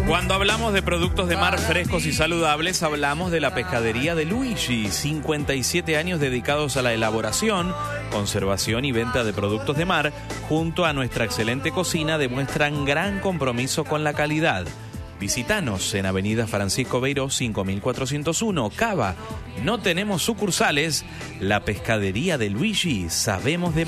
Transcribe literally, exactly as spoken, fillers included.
Cuando hablamos de productos de mar frescos y saludables, hablamos de la pescadería de Luigi. cincuenta y siete años dedicados a la elaboración, conservación y venta de productos de mar, junto a nuestra excelente cocina, demuestran gran compromiso con la calidad. Visítanos en Avenida Francisco Beiró cinco mil cuatrocientos uno, Cava. No tenemos sucursales. La pescadería de Luigi, sabemos de